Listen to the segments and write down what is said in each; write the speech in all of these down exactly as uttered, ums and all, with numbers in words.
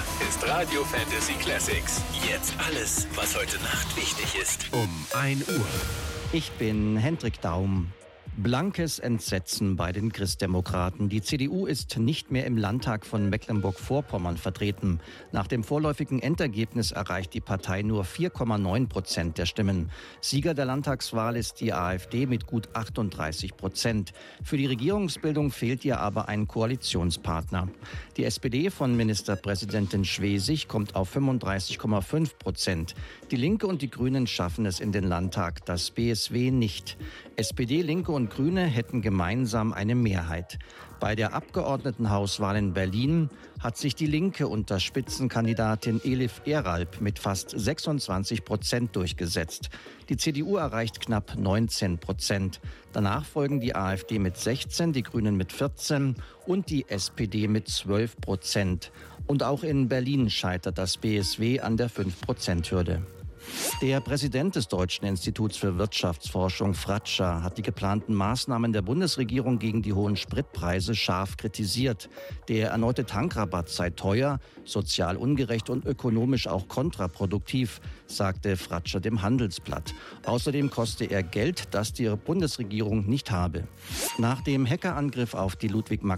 ist Radio Fantasy Classics. Jetzt alles, was heute Nacht wichtig ist. Um ein Uhr. Ich bin Hendrik Daum. Blankes Entsetzen bei den Christdemokraten. Die C D U ist nicht mehr im Landtag von Mecklenburg-Vorpommern vertreten. Nach dem vorläufigen Endergebnis erreicht die Partei nur vier Komma neun Prozent der Stimmen. Sieger der Landtagswahl ist die AfD mit gut achtunddreißig Prozent. Für die Regierungsbildung fehlt ihr aber ein Koalitionspartner. Die S P D von Ministerpräsidentin Schwesig kommt auf fünfunddreißig Komma fünf Prozent. Die Linke und die Grünen schaffen es in den Landtag, das B S W nicht. S P D, Linke und Grüne hätten gemeinsam eine Mehrheit. Bei der Abgeordnetenhauswahl in Berlin hat sich die Linke unter Spitzenkandidatin Elif Eralp mit fast sechsundzwanzig Prozent durchgesetzt. Die C D U erreicht knapp neunzehn Prozent. Danach folgen die AfD mit sechzehn, die Grünen mit vierzehn und die S P D mit zwölf Prozent. Und auch in Berlin scheitert das B S W an der fünf Prozent Hürde. Der Präsident des Deutschen Instituts für Wirtschaftsforschung, Fratscher, hat die geplanten Maßnahmen der Bundesregierung gegen die hohen Spritpreise scharf kritisiert. Der erneute Tankrabatt sei teuer, sozial ungerecht und ökonomisch auch kontraproduktiv, sagte Fratscher dem Handelsblatt. Außerdem koste er Geld, das die Bundesregierung nicht habe. Nach dem Hackerangriff auf die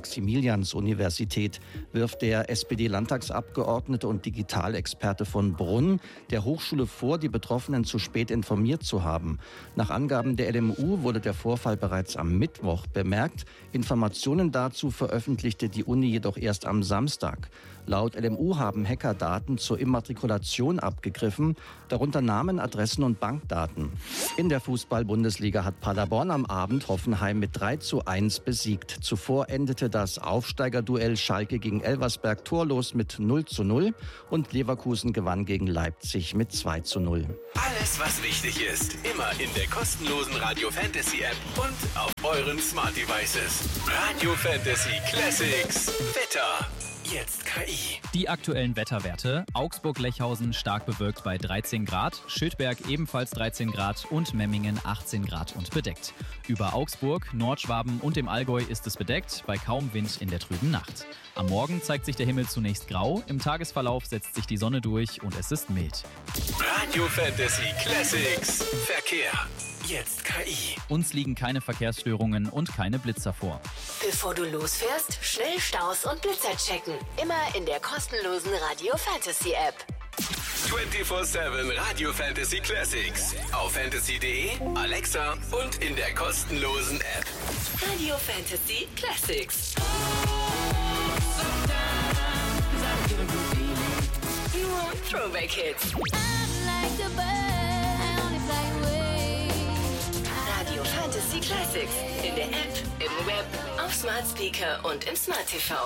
Ludwig-Maximilians-Universität wirft der S P D-Landtagsabgeordnete und Digitalexperte von Brunn der Hochschule vor, die Betroffenen zu spät informiert zu haben. Nach Angaben der L M U wurde der Vorfall bereits am Mittwoch bemerkt. Informationen dazu veröffentlichte die Uni jedoch erst am Samstag. Laut L M U haben Hacker Daten zur Immatrikulation abgegriffen, darunter Namen, Adressen und Bankdaten. In der Fußball-Bundesliga hat Paderborn am Abend Hoffenheim mit drei zu eins besiegt. Zuvor endete das Aufsteigerduell Schalke gegen Elversberg torlos mit null zu null und Leverkusen gewann gegen Leipzig mit zwei zu null. Alles, was wichtig ist, immer in der kostenlosen Radio Fantasy App und auf euren Smart Devices. Radio Fantasy Classics. Wetter. Jetzt K I. Die aktuellen Wetterwerte: Augsburg-Lechhausen stark bewölkt bei dreizehn Grad, Schildberg ebenfalls dreizehn Grad und Memmingen achtzehn Grad und bedeckt. Über Augsburg, Nordschwaben und dem Allgäu ist es bedeckt, bei kaum Wind in der trüben Nacht. Am Morgen zeigt sich der Himmel zunächst grau, im Tagesverlauf setzt sich die Sonne durch und es ist mild. Radio Fantasy Classics. Verkehr. Jetzt K I. Uns liegen keine Verkehrsstörungen und keine Blitzer vor. Bevor du losfährst, schnell Staus und Blitzer checken. Immer in der kostenlosen Radio Fantasy App. vierundzwanzig sieben Radio Fantasy Classics. Auf fantasy punkt de, Alexa und in der kostenlosen App. Radio Fantasy Classics. Nur Throwback Hits. Radio Fantasy Classics. In der App, im Web, auf Smart Speaker und im Smart T V.